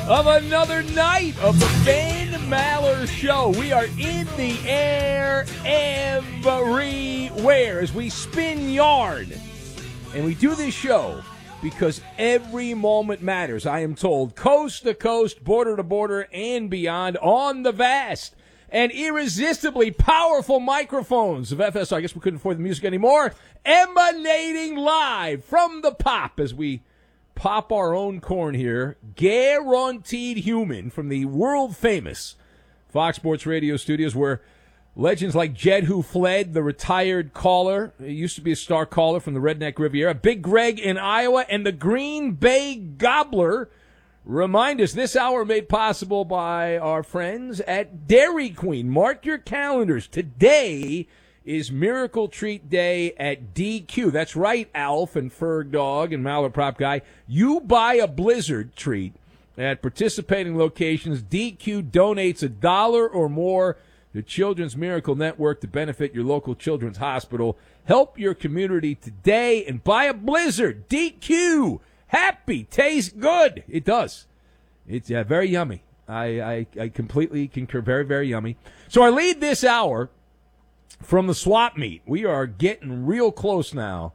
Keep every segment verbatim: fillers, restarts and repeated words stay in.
of another night of the Ben Maller Show. We are in the air everywhere as we spin yarn. And we do this show because every moment matters, I am told. Coast to coast, border to border, and beyond on the vast and irresistibly powerful microphones of F S R. I guess we couldn't afford the music anymore. Emanating live from the pop as we pop our own corn here. Guaranteed human from the world-famous Fox Sports Radio studios where legends like Jed Who Fled, the retired caller, he used to be a star caller from the Redneck Riviera, Big Greg in Iowa, and the Green Bay Gobbler remind us this hour made possible by our friends at Dairy Queen. Mark your calendars. Today is Miracle Treat Day at D Q. That's right, Alf and Ferg Dog and Maller Prop Guy. You buy a Blizzard treat at participating locations. D Q donates a dollar or more to Children's Miracle Network to benefit your local children's hospital. Help your community today and buy a Blizzard. D Q. Happy. Tastes good. It does. It's uh, very yummy. I, I, I completely concur. Very, very yummy. So I lead this hour from the swap meet. We are getting real close now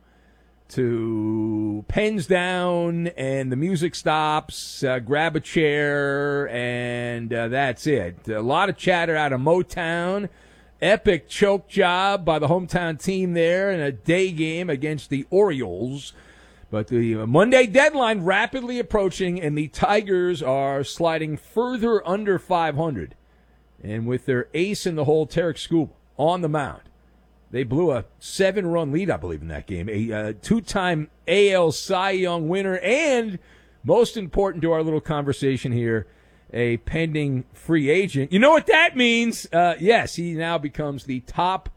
to pens down and the music stops, uh, grab a chair, and uh, that's it. A lot of chatter out of Motown. Epic choke job by the hometown team there in a day game against the Orioles. But the Monday deadline rapidly approaching, and the Tigers are sliding further under five hundred. And with their ace in the hole, Tarek Skubal, on the mound. They blew a seven-run lead, I believe, in that game. A uh, two-time A L Cy Young winner, and most important to our little conversation here, a pending free agent. You know what that means? Uh, yes, he now becomes the top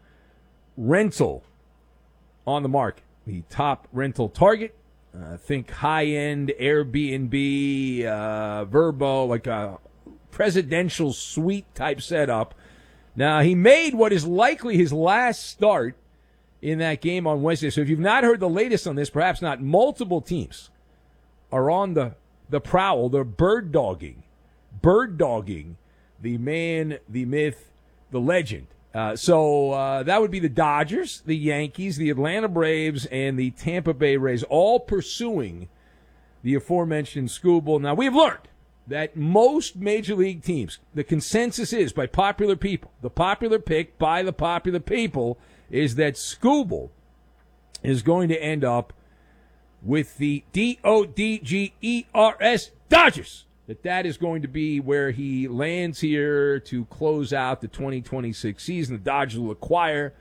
rental on the market, the top rental target. Uh, think high-end Airbnb, uh, Verbo, like a presidential suite type setup. Now, he made what is likely his last start in that game on Wednesday. So if you've not heard the latest on this, perhaps not, multiple teams are on the, the prowl. They're bird dogging, bird dogging the man, the myth, the legend. Uh, so uh, that would be the Dodgers, the Yankees, the Atlanta Braves, and the Tampa Bay Rays, all pursuing the aforementioned Skubal. Now, we've learned that most major league teams, the consensus is by popular people, the popular pick by the popular people is that Skubal is going to end up with the D O D G E R S Dodgers. That that is going to be where he lands here to close out the twenty twenty-six season. The Dodgers will acquire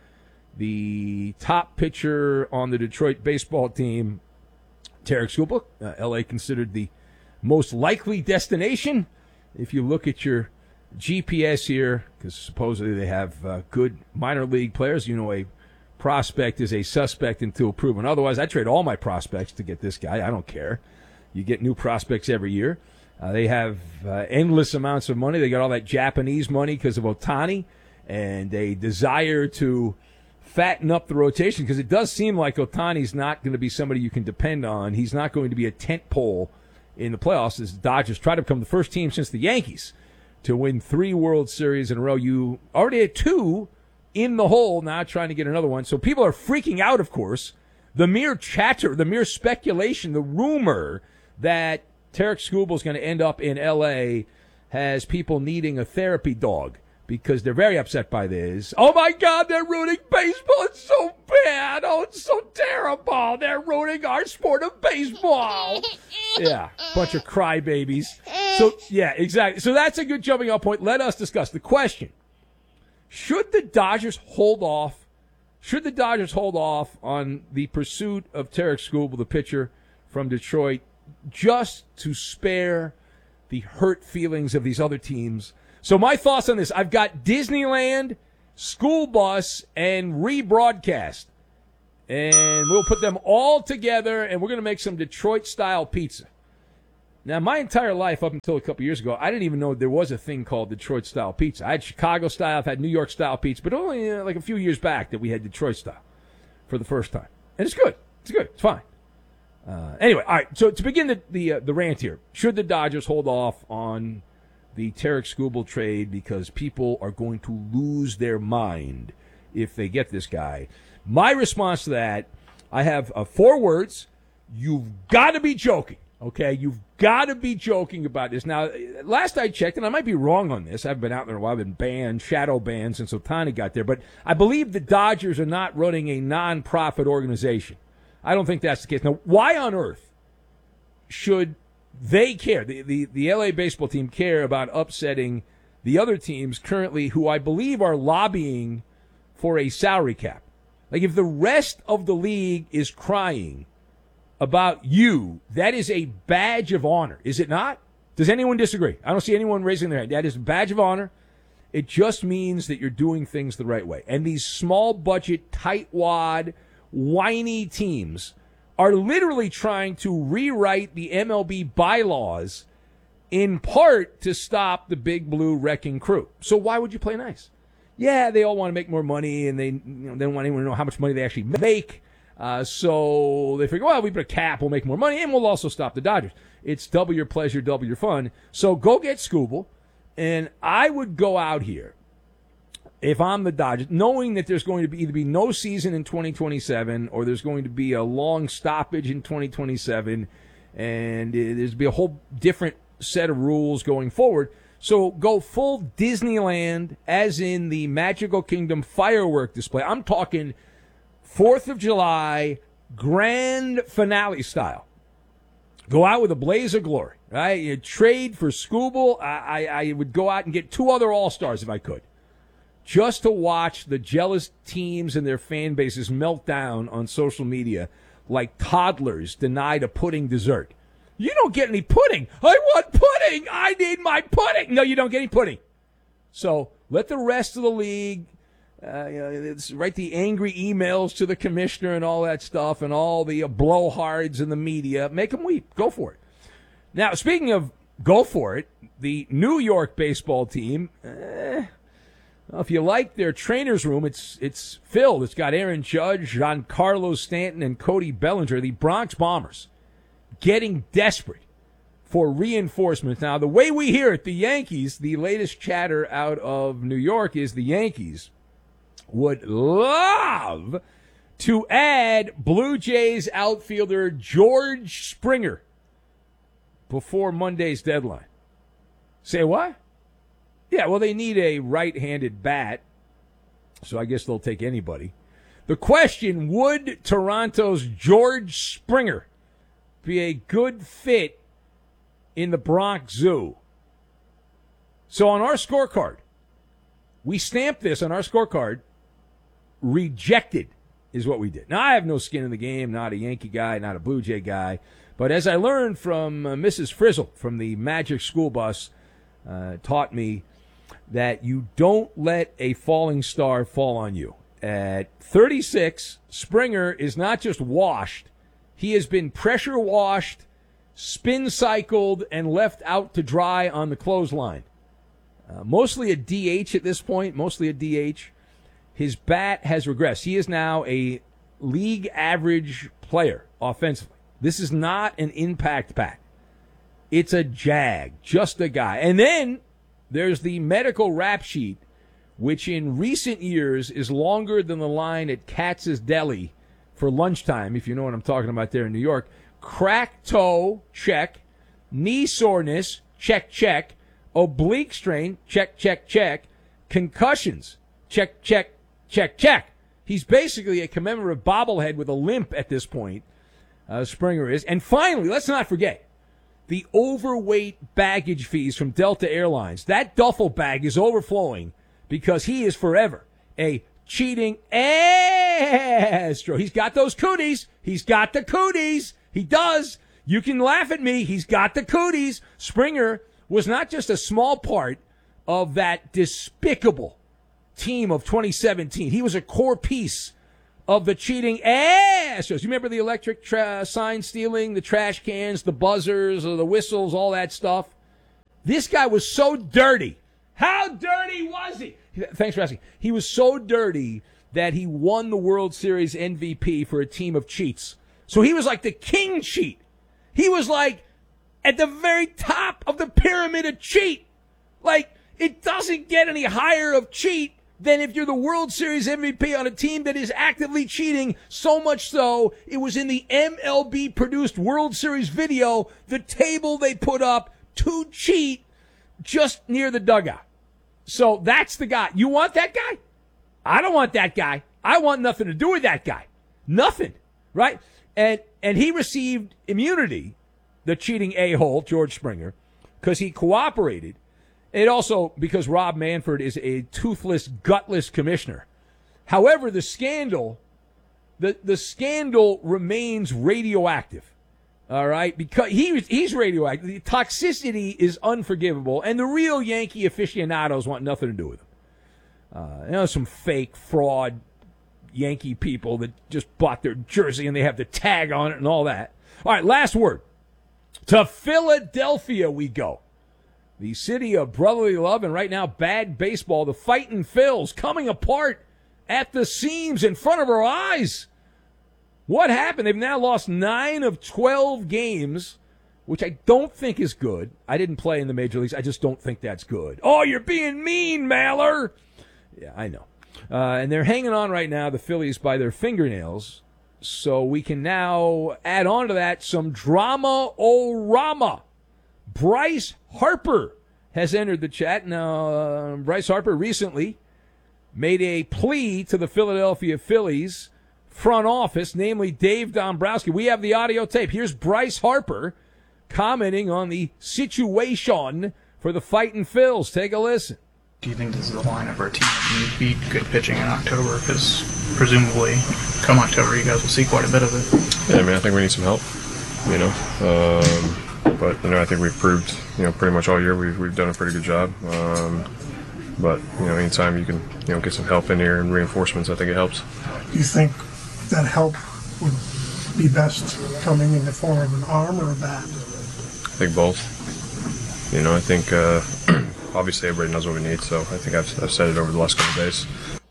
the top pitcher on the Detroit baseball team, Tarek Skubal. Uh, L A considered the most likely destination if you look at your G P S here, because supposedly they have uh, good minor league players. You know, a prospect is a suspect until proven otherwise. I trade all my prospects to get this guy. I don't care. You get new prospects every year. Uh, they have uh, endless amounts of money. They got all that Japanese money because of Ohtani, and a desire to fatten up the rotation, because it does seem like Ohtani's not going to be somebody you can depend on. He's not going to be a tent pole in the playoffs as the Dodgers try to become the first team since the Yankees to win three World Series in a row. You already had two in the hole, now trying to get another one. So people are freaking out, of course. The mere chatter, the mere speculation, the rumor that Tarek Skubal is going to end up in L A has people needing a therapy dog because they're very upset by this. Oh, my God, they're ruining baseball. It's so bad. Oh, it's so terrible. They're ruining our sport of baseball. Yeah, bunch of crybabies. So, yeah, exactly. So that's a good jumping off point. Let us discuss the question. Should the Dodgers hold off? Should the Dodgers hold off on the pursuit of Tarek Skubal, the pitcher from Detroit, just to spare the hurt feelings of these other teams? So my thoughts on this, I've got Disneyland, School Bus, and Rebroadcast. And we'll put them all together, and we're going to make some Detroit-style pizza. Now, my entire life, up until a couple years ago, I didn't even know there was a thing called Detroit-style pizza. I had Chicago-style, I've had New York-style pizza, but only uh, like a few years back that we had Detroit-style for the first time. And it's good. It's good. It's fine. Uh, anyway, all right. So to begin the the, uh, the rant here, should the Dodgers hold off on the Tarek Skubal trade because people are going to lose their mind if they get this guy? My response to that, I have uh, four words. You've got to be joking, okay? You've got to be joking about this. Now, last I checked, and I might be wrong on this, I've been out there a while, I've been banned, shadow banned since Ohtani got there, but I believe the Dodgers are not running a non-profit organization. I don't think that's the case. Now, why on earth should they care, the, the, the L A baseball team care about upsetting the other teams currently who I believe are lobbying for a salary cap? Like, if the rest of the league is crying about you, that is a badge of honor, is it not? Does anyone disagree? I don't see anyone raising their hand. That is a badge of honor. It just means that you're doing things the right way. And these small budget, tightwad, whiny teams are literally trying to rewrite the M L B bylaws in part to stop the big blue wrecking crew. So why would you play nice? Yeah, they all want to make more money, and they, you know, they don't want anyone to know how much money they actually make. Uh, so they figure, well, we put a cap, we'll make more money, and we'll also stop the Dodgers. It's double your pleasure, double your fun. So go get Skubal, and I would go out here, if I'm the Dodgers, knowing that there's going to be either be no season in twenty twenty-seven or there's going to be a long stoppage in twenty twenty-seven, and there's going to be a whole different set of rules going forward. So go full Disneyland, as in the Magical Kingdom firework display. I'm talking fourth of July grand finale style. Go out with a blaze of glory, right? You trade for Skubal. I, I, I would go out and get two other All-Stars if I could, just to watch the jealous teams and their fan bases melt down on social media like toddlers denied a pudding dessert. You don't get any pudding. I want pudding. I need my pudding. No, you don't get any pudding. So let the rest of the league, uh, you know, it's, write the angry emails to the commissioner and all that stuff, and all the uh, blowhards in the media. Make them weep. Go for it. Now, speaking of go for it, the New York baseball team, eh, well, if you like their trainer's room, it's it's filled. It's got Aaron Judge, Giancarlo Stanton, and Cody Bellinger, the Bronx Bombers, getting desperate for reinforcements. Now, the way we hear it, the Yankees, the latest chatter out of New York is the Yankees would love to add Blue Jays outfielder George Springer before Monday's deadline. Say what? Yeah, well, they need a right-handed bat, so I guess they'll take anybody. The question, would Toronto's George Springer be a good fit in the Bronx Zoo? So on our scorecard, we stamped this on our scorecard, rejected is what we did. Now, I have no skin in the game, not a Yankee guy, not a Blue Jay guy, but as I learned from uh, Missus Frizzle from the Magic School Bus, uh, taught me that you don't let a falling star fall on you. At thirty-six, Springer is not just washed, he has been pressure washed, spin cycled, and left out to dry on the clothesline. Uh, mostly a D H at this point, mostly a D H. His bat has regressed. He is now a league average player offensively. This is not an impact bat. It's a jag, just a guy. And then there's the medical rap sheet, which in recent years is longer than the line at Katz's Deli for lunchtime, if you know what I'm talking about there in New York. Cracked toe, check. Knee soreness, check, check. Oblique strain, check, check, check. Concussions, check, check, check, check. He's basically a commemorative bobblehead with a limp at this point, uh, Springer is. And finally, let's not forget, the overweight baggage fees from Delta Airlines. That duffel bag is overflowing because he is forever a cheating astro. He's got those cooties. He's got the cooties. He does. You can laugh at me. He's got the cooties. Springer was not just a small part of that despicable team of twenty seventeen. He was a core piece of the cheating Astros. You remember the electric tra- sign stealing, the trash cans, the buzzers, or the whistles, all that stuff? This guy was so dirty. How dirty was he? Thanks for asking. He was so dirty that he won the World Series M V P for a team of cheats. So he was like the king cheat. He was like at the very top of the pyramid of cheat. Like, it doesn't get any higher of cheat than if you're the World Series M V P on a team that is actively cheating, so much so it was in the M L B-produced World Series video, the table they put up to cheat just near the dugout. So that's the guy. You want that guy? I don't want that guy. I want nothing to do with that guy. Nothing, right? And and he received immunity, the cheating a-hole, George Springer, because he cooperated. And also because Rob Manfred is a toothless, gutless commissioner. However, the scandal, the, the scandal remains radioactive. All right? Because he, he's radioactive. The toxicity is unforgivable. And the real Yankee aficionados want nothing to do with him. Uh, you know, some fake fraud Yankee people that just bought their jersey and they have the tag on it and all that. All right, last word. To Philadelphia we go. The city of brotherly love and right now bad baseball. The Fightin' Phils coming apart at the seams in front of our eyes. What happened? They've now lost nine of twelve games, which I don't think is good. I didn't play in the major leagues. I just don't think that's good. Oh, you're being mean, Maller. Yeah, I know. Uh, and they're hanging on right now, the Phillies, by their fingernails. So we can now add on to that some drama-o-rama. Bryce Harper has entered the chat. Now, uh, Bryce Harper recently made a plea to the Philadelphia Phillies front office, namely Dave Dombrowski. We have the audio tape. Here's Bryce Harper commenting on the situation for the Fightin' Phils. Take a listen. Do you think this is a line of our team that need beat good pitching in October? Because presumably, come October, you guys will see quite a bit of it. Yeah, I mean, I think we need some help, you know. Um, but, you know, I think we've proved, you know, pretty much all year we've, we've done a pretty good job. Um, but, you know, anytime you can, you know, get some help in here and reinforcements, I think it helps. Do you think that help would be best coming in the form of an arm or a bat? I think both. You know, I think... Uh, obviously, everybody knows what we need, so I think I've, I've said it over the last couple of days.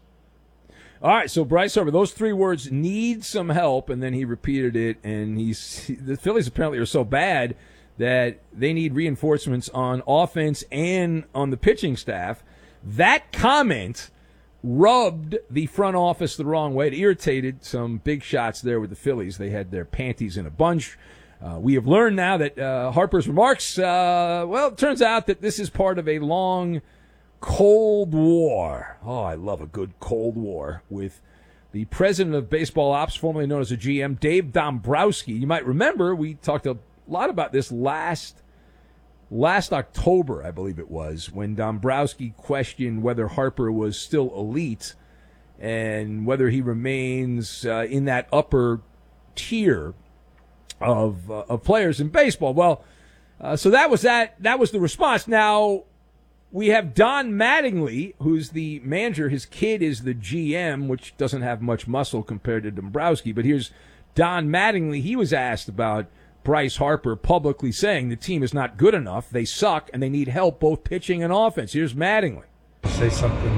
All right, so Bryce Harper, those three words, need some help, and then he repeated it, and he's the Phillies apparently are so bad that they need reinforcements on offense and on the pitching staff. That comment rubbed the front office the wrong way. It irritated some big shots there with the Phillies. They had their panties in a bunch. Uh, we have learned now that uh, Harper's remarks, uh, well, it turns out that this is part of a long Cold War. Oh, I love a good Cold War with the president of baseball ops, formerly known as a G M, Dave Dombrowski. You might remember we talked a lot about this last last October, I believe it was, when Dombrowski questioned whether Harper was still elite and whether he remains uh, in that upper tier of uh, of players in baseball. Well, uh, so that was that. That was the response. Now we have Don Mattingly, who's the manager. His kid is the G M, which doesn't have much muscle compared to Dombrowski. But here's Don Mattingly. He was asked about Bryce Harper publicly saying the team is not good enough. They suck and they need help both pitching and offense. Here's Mattingly. Say something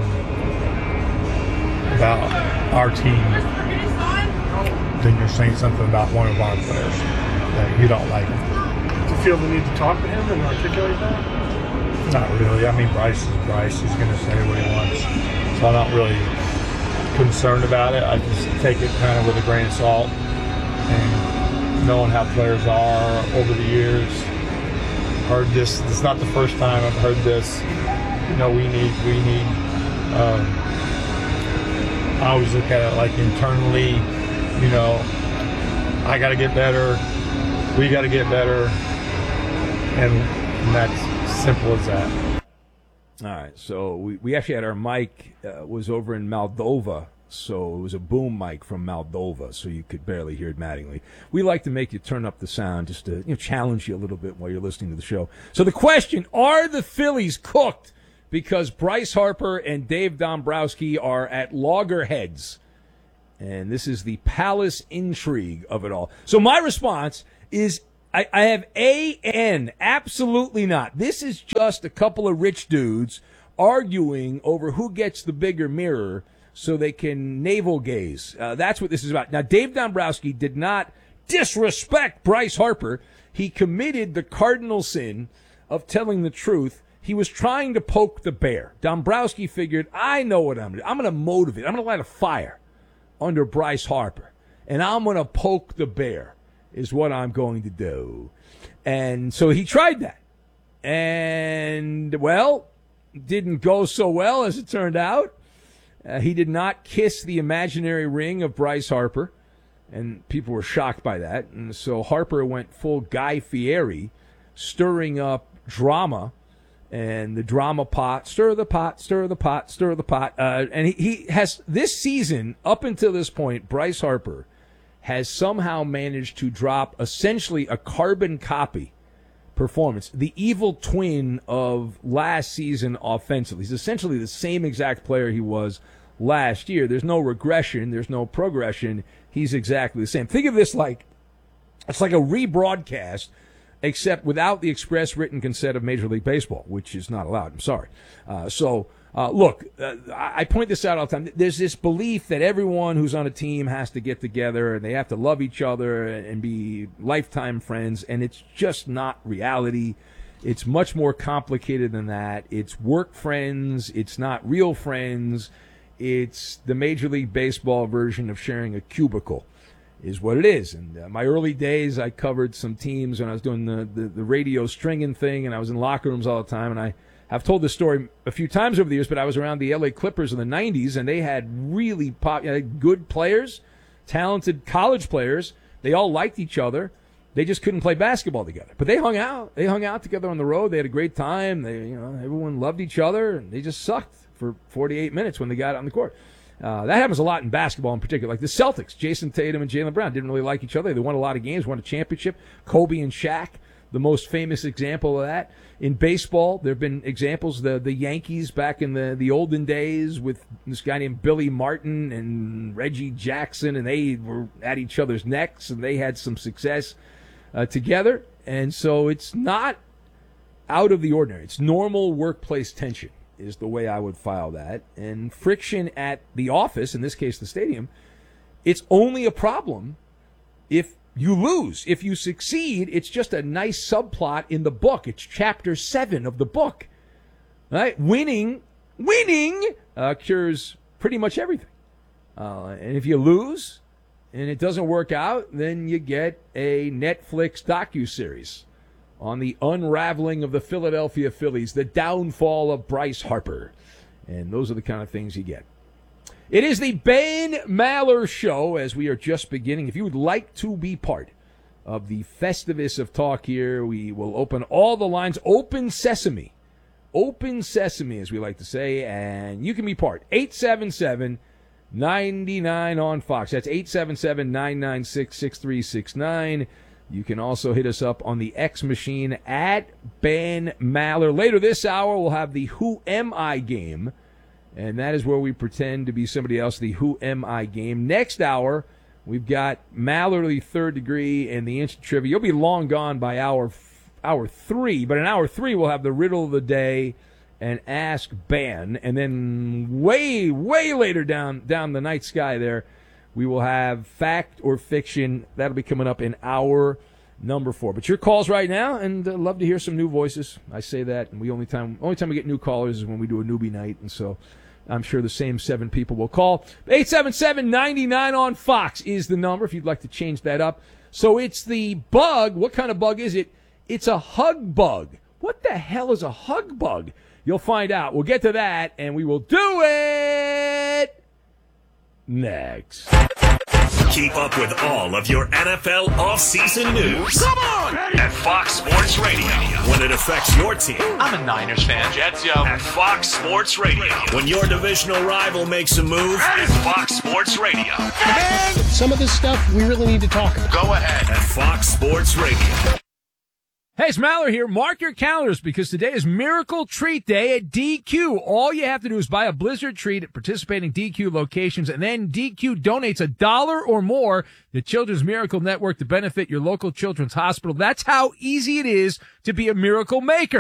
about our team. Then you're saying something about one of our players that you don't like. Do you feel the need to talk to him and articulate that? Not really. I mean, Bryce is Bryce. He's going to say what he wants. So I'm not really concerned about it. I just take it kind of with a grain of salt. And knowing how players are over the years, heard this. It's not the first time I've heard this. You know, we need, we need, um, I always look at it like internally, you know, I got to get better, we got to get better, and, and that's simple as that. All right, so we, we actually had our mic uh, was over in Moldova, so it was a boom mic from Moldova, so you could barely hear it Mattingly. We like to make you turn up the sound just to, you know, challenge you a little bit while you're listening to the show. So the question, are the Phillies cooked because Bryce Harper and Dave Dombrowski are at loggerheads? And this is the palace intrigue of it all. So my response is I, I have A N. Absolutely not. This is just a couple of rich dudes arguing over who gets the bigger mirror so they can navel gaze. Uh, that's what this is about. Now, Dave Dombrowski did not disrespect Bryce Harper, he committed the cardinal sin of telling the truth. He was trying to poke the bear. Dombrowski figured, I know what I'm doing. I'm going to motivate. I'm going to light a fire under Bryce Harper, and I'm going to poke the bear is what I'm going to do. And so he tried that. And, well, didn't go so well as it turned out. Uh, he did not kiss the imaginary ring of Bryce Harper, and people were shocked by that. And so Harper went full Guy Fieri, stirring up drama, and the drama pot, stir the pot, stir the pot, stir the pot. Uh, and he, he has, this season, up until this point, Bryce Harper has somehow managed to drop essentially a carbon copy performance, the evil twin of last season offensively. He's essentially the same exact player he was last year. There's no regression. There's no progression. He's exactly the same. Think of this like, it's like a rebroadcast, except without the express written consent of Major League Baseball, which is not allowed. I'm sorry. Uh, so, uh, look, uh, I point this out all the time. There's this belief that everyone who's on a team has to get together and they have to love each other and be lifetime friends, and it's just not reality. It's much more complicated than that. It's work friends. It's not real friends. It's the Major League Baseball version of sharing a cubicle is what it is. And uh, my early days, I covered some teams when I was doing the, the, the radio stringing thing, and I was in locker rooms all the time. And I have told this story a few times over the years, but I was around the L A Clippers in the nineties, and they had really pop, you know, good players, talented college players. They all liked each other. They just couldn't play basketball together. But they hung out. They hung out together on the road. They had a great time. They, you know, everyone loved each other, and they just sucked for forty-eight minutes when they got on the court. Uh, that happens a lot in basketball in particular. Like the Celtics, Jason Tatum and Jaylen Brown didn't really like each other. They won a lot of games, won a championship. Kobe and Shaq, the most famous example of that. In baseball, there have been examples. The the Yankees back in the, the olden days with this guy named Billy Martin and Reggie Jackson, and they were at each other's necks, and they had some success uh, together. And so it's not out of the ordinary. It's normal workplace tension is the way I would file that. And friction at the office, in this case the stadium, it's only a problem if you lose. If you succeed, it's just a nice subplot in the book. It's chapter seven of the book. Right? Winning, winning uh, cures pretty much everything. Uh, and if you lose and it doesn't work out, then you get a Netflix docuseries on the unraveling of the Philadelphia Phillies, the downfall of Bryce Harper. And those are the kind of things you get. It is the Ben Maller Show as we are just beginning. If you would like to be part of the Festivus of talk here, we will open all the lines. Open sesame. Open sesame, as we like to say, and you can be part. eight seven seven, nine nine on Fox. That's eight seven seven, nine nine six, six three six nine. You can also hit us up on the X machine at Ben Maller. Later this hour, we'll have the Who Am I game, and that is where we pretend to be somebody else, the Who Am I game. Next hour, we've got Mallerly Third Degree and the Instant Trivia. You'll be long gone by hour hour three, but in hour three, we'll have the Riddle of the Day and Ask Ben, and then way, way later down down the night sky there, we will have Fact or Fiction. That'll be coming up in hour number four. But your calls right now, and uh, love to hear some new voices. I say that, and we only time only time we get new callers is when we do a newbie night, and so I'm sure the same seven people will call. eight seven seven, nine nine on Fox is the number if you'd like to change that up. So it's the bug. What kind of bug is it? It's a hug bug. What the hell is a hug bug? You'll find out. We'll get to that, and we will do it next. Keep up with all of your N F L offseason news. Come on! At Fox Sports Radio. When it affects your team. I'm a Niners fan. Jets, yo. At Fox Sports Radio. When your divisional rival makes a move. At Fox Sports Radio. Man, some of this stuff we really need to talk about. Go ahead. At Fox Sports Radio. Hey, it's Maller here. Mark your calendars because today is Miracle Treat Day at D Q. All you have to do is buy a Blizzard treat at participating D Q locations, and then D Q donates a dollar or more to Children's Miracle Network to benefit your local children's hospital. That's how easy it is to be a miracle maker.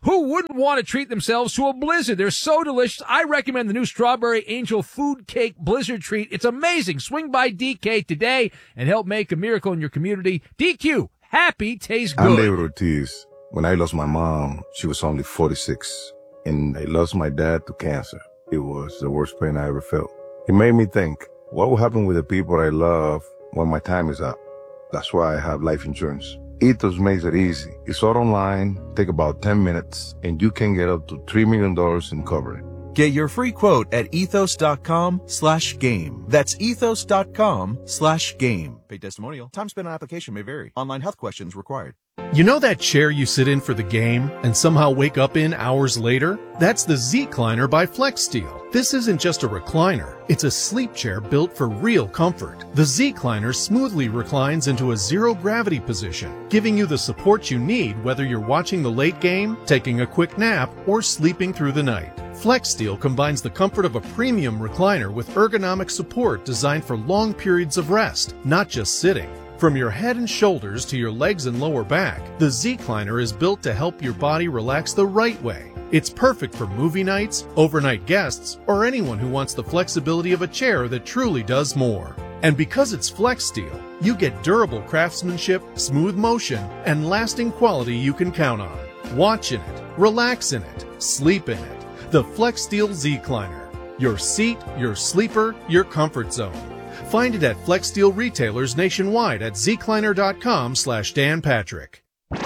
Who wouldn't want to treat themselves to a Blizzard? They're so delicious. I recommend the new Strawberry Angel Food Cake Blizzard Treat. It's amazing. Swing by D K today and help make a miracle in your community. D Q, happy tastes good. I'm David Ortiz. When I lost my mom, she was only forty-six, and I lost my dad to cancer. It was the worst pain I ever felt. It made me think, what will happen with the people I love when my time is up? That's why I have life insurance. Ethos makes it easy. It's all online, take about ten minutes, and you can get up to three million dollars in coverage. Get your free quote at ethos.com slash game. That's ethos.com slash game. Paid testimonial. Time spent on application may vary. Online health questions required. You know that chair you sit in for the game and somehow wake up in hours later? That's the Z-Cliner by FlexSteel. This isn't just a recliner. It's a sleep chair built for real comfort. The Z-Cliner smoothly reclines into a zero-gravity position, giving you the support you need whether you're watching the late game, taking a quick nap, or sleeping through the night. FlexSteel combines the comfort of a premium recliner with ergonomic support designed for long periods of rest, not just sitting. From your head and shoulders to your legs and lower back, the Z-Cliner is built to help your body relax the right way. It's perfect for movie nights, overnight guests, or anyone who wants the flexibility of a chair that truly does more. And because it's FlexSteel, you get durable craftsmanship, smooth motion, and lasting quality you can count on. Watch in it, relax in it, sleep in it. The FlexSteel Z-Cliner. Your seat, your sleeper, your comfort zone. Find it at FlexSteel retailers nationwide at zcliner.com slash Dan Patrick.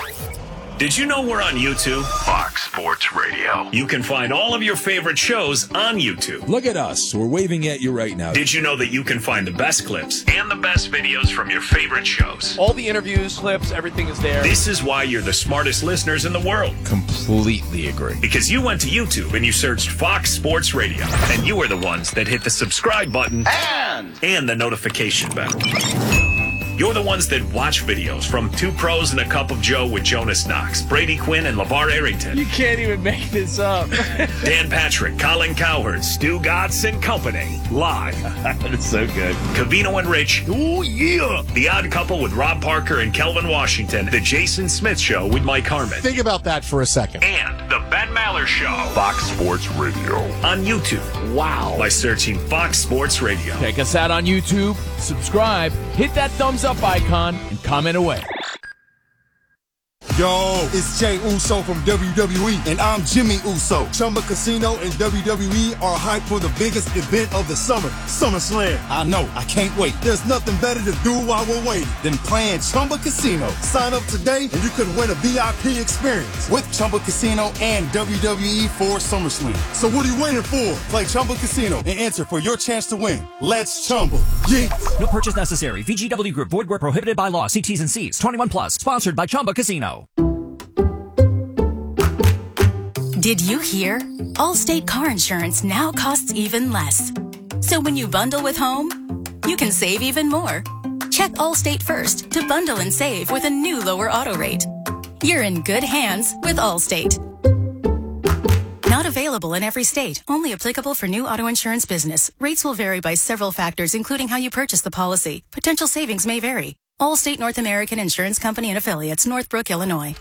Did you know we're on YouTube? Fox Sports Radio. You can find all of your favorite shows on YouTube. Look at us. We're waving at you right now. Did you know that you can find the best clips and the best videos from your favorite shows? All the interviews, clips, everything is there. This is why you're the smartest listeners in the world. Completely agree. Because you went to YouTube and you searched Fox Sports Radio. And you are the ones that hit the subscribe button and, and the notification bell. You're the ones that watch videos from Two Pros and a Cup of Joe with Jonas Knox, Brady Quinn, and LeVar Arrington. You can't even make this up. Dan Patrick, Colin Cowherd, Stu Gatz and Company. Live. That's so good. Cavino and Rich. Oh, yeah. The Odd Couple with Rob Parker and Kelvin Washington. The Jason Smith Show with Mike Harmon. Think about that for a second. And The Ben Maller Show. Fox Sports Radio. On YouTube. Wow. By searching Fox Sports Radio. Check us out on YouTube. Subscribe. Hit that thumbs up icon and comment away. Yo, it's Jay Uso from W W E, and I'm Jimmy Uso. Chumba Casino and W W E are hyped for the biggest event of the summer, SummerSlam. I know, I can't wait. There's nothing better to do while we're waiting than playing Chumba Casino. Sign up today and you could win a V I P experience with Chumba Casino and W W E for SummerSlam. So what are you waiting for? Play Chumba Casino and enter for your chance to win. Let's Chumba. Yeah. No purchase necessary. V G W Group. Void where prohibited by law. See T's and C's. twenty-one plus. Sponsored by Chumba Casino. Did you hear? Allstate car insurance now costs even less. So when you bundle with home, you can save even more. Check Allstate first to bundle and save with a new lower auto rate. You're in good hands with Allstate. Not available in every state. Only applicable for new auto insurance business. Rates will vary by several factors, including how you purchase the policy. Potential savings may vary. Allstate North American Insurance Company and Affiliates, Northbrook, Illinois.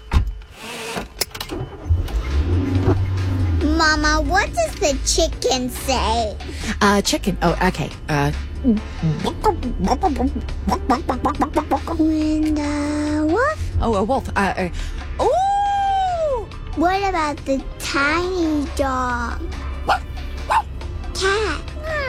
Mama, what does the chicken say? Uh, chicken. Oh, okay. Uh. When the wolf? Oh, a wolf. Uh. uh ooh! What about the tiny dog? Cat?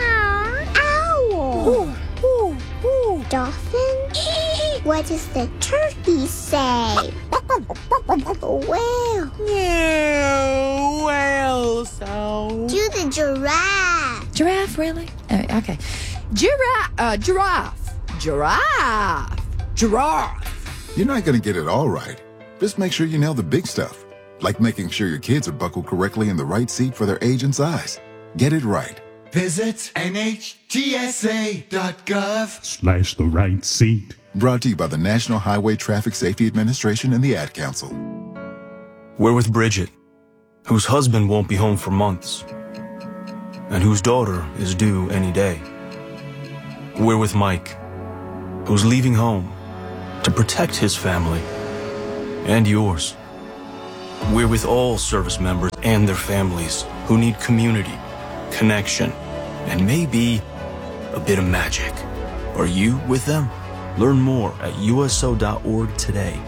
Owl? Ooh, ooh, ooh. Dolphin? What does the turkey say? Whale? Yeah, whale sound. Do the giraffe. Giraffe, really? Uh, okay. Giraffe. Uh, giraffe. Giraffe. Giraffe. You're not going to get it all right. Just make sure you nail the big stuff. Like making sure your kids are buckled correctly in the right seat for their age and size. Get it right. Visit N H T S A dot gov slash the right seat. Brought to you by the National Highway Traffic Safety Administration and the Ad Council. We're with Bridget, whose husband won't be home for months, and whose daughter is due any day. We're with Mike, who's leaving home to protect his family and yours. We're with all service members and their families who need community, connection, and maybe a bit of magic. Are you with them? Learn more at U S O dot org today.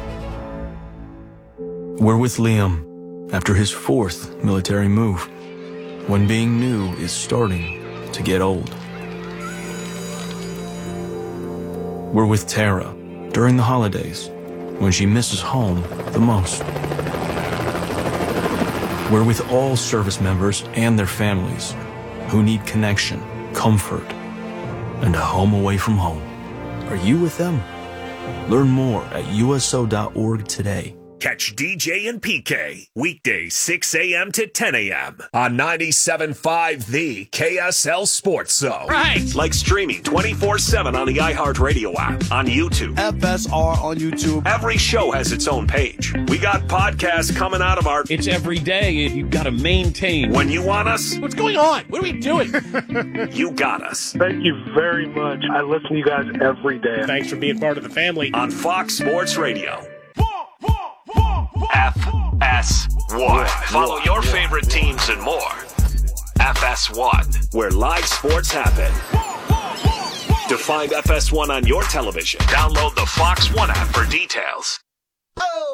We're with Liam after his fourth military move, when being new is starting to get old. We're with Tara during the holidays, when she misses home the most. We're with all service members and their families who need connection, comfort, and a home away from home. Are you with them? Learn more at U S O dot org today. Catch D J and P K weekdays six a.m. to ten a.m. on ninety-seven point five The K S L Sports Zone. Right. Like streaming twenty-four seven on the iHeartRadio app, on YouTube. F S R on YouTube. Every show has its own page. We got podcasts coming out of our... It's every day, and you've got to maintain. When you want us... What's going on? What are we doing? You got us. Thank you very much. I listen to you guys every day. Thanks for being part of the family. On Fox Sports Radio. F S one. Follow your favorite teams and more. F S one, where live sports happen. To find F S one on your television, download the Fox One app for details.